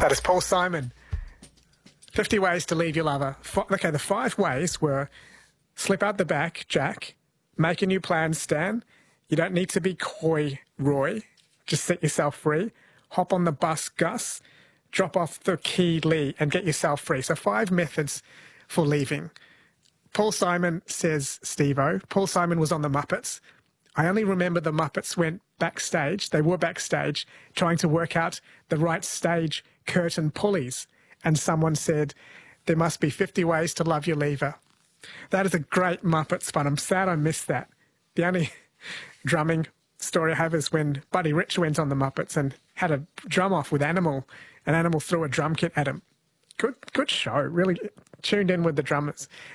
That is Paul Simon. 50 ways to leave your lover. Okay, the 5 ways were: slip out the back, Jack. Make a new plan, Stan. You don't need to be coy, Roy. Just set yourself free. Hop on the bus, Gus. Drop off the key, Lee, and get yourself free. So 5 methods for leaving. Paul Simon says, Steve-O, Paul Simon was on the Muppets. I only remember the Muppets went backstage. They were backstage trying to work out the right stage curtain pulleys. And someone said, there must be 50 ways to love your lever. That is a great Muppets fun. I'm sad I missed that. The only drumming story I have is when Buddy Rich went on the Muppets and had a drum off with Animal, and Animal threw a drum kit at him. Good show. Really tuned in with the drummers.